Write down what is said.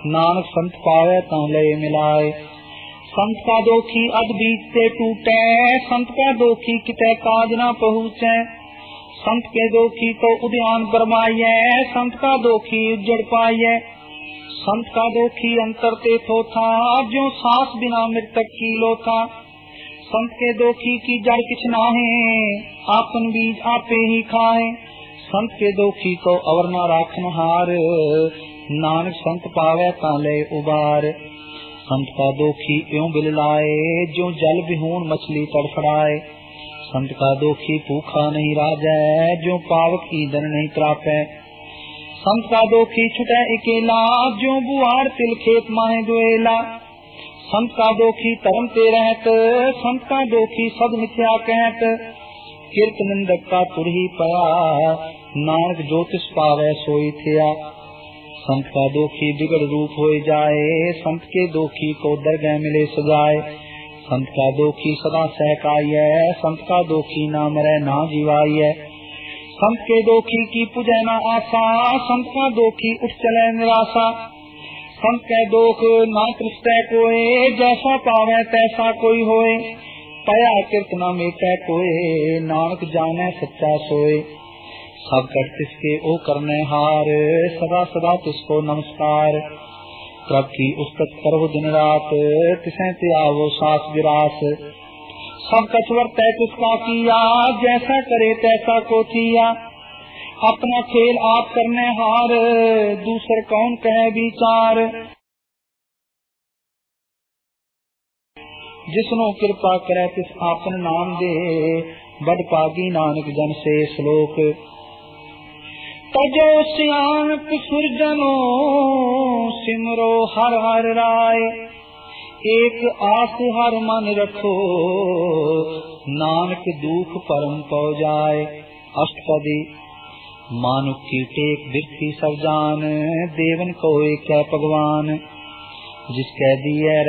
नानक संत पावे तां लय मिलाए। संत का दोखी अध बीच से टूटे, संत का दोखी किते काज न पहुँचे। संत के दोखी तो उद्यान बरमाइए, संत का दोखी उज्जड़ पाइए। संत का दोखी अंतर ते थोथा, जो सांस बिना मृतक की लोथा। संत के दोखी की जड़ किछ नाहे, आपन बीज आपे ही खाए। संत के दोखी को अवर न राखन हार, नानक संत पावे तां ले उबार। संत का दोखी क्यों बिललाए, जो जल बिहून मछली तड़फड़ाए। संत का दोखी भूखा नहीं राजै, जो पावक ईंधन नहीं त्रापै। संत का दोखी छुटे अकेला, जो बुआर तिल खेत माहे दुएला। संत का दोखी धर्म ते रहत, संत का दोखी सद मिथ्या कहत। किरत निंदक का तुरही पया, नानक जो तिस पावे सोई थिया। संत का दोखी बिगड़ रूप हो जाए, संत के दोखी को दरगह मिले सजाए। संत का दोखी सदा सहकाई है, संत का दोखी ना मरे ना जीवाई है। संत के दोखी की पूजै ना आशा, संत का दोखी उठ चले निराशा। संत के दोख ना कृष्टै कोय, जैसा पावे तैसा कोई होए। पया किरत न मेटै कोय, नानक जाने सच्चा सोए। सब कर तिसके ओ करने हार, सदा सदा तिसको नमस्कार। प्रभ की उस्तत करो दिन रात, तिसें ते आवो सास विरास। सब कछ वर्तै तिसका किया, जैसा करे तैसा को थिया। अपना खेल आप करने हार, दूसर कौन कहे विचार। जिसनो कृपा करे तिस आपन नाम दे, बड़ पागी नानक जन से श्लोक। तजो सियानक सुरजनो, सिमरो हर हर राय। एक आस हर मन रखो, नानक दुख परम पौ जाए। अष्टपदी। मानुख की टेक बिरथी सब जान, देवन को एक भगवान। जिसकै दिए